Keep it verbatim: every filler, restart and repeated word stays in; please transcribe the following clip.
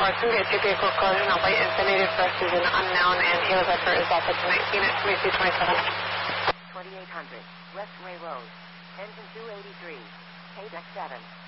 Larson, get two vehicle collision on by Infinity First is an unknown, and Halo Vector is Alpha two nineteen at twenty-two twenty-seven. twenty-eight hundred, West Ray Road, engine two eighty-three, K D E C seven.